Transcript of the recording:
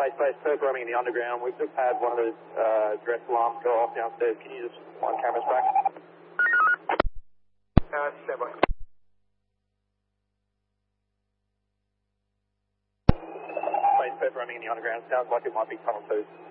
Base Perth roaming in the underground. We've just had one of those direct alarms go off downstairs. Can you just on cameras back? Stand by. Base Perth roaming in the underground. Sounds like it might be tunnel 2.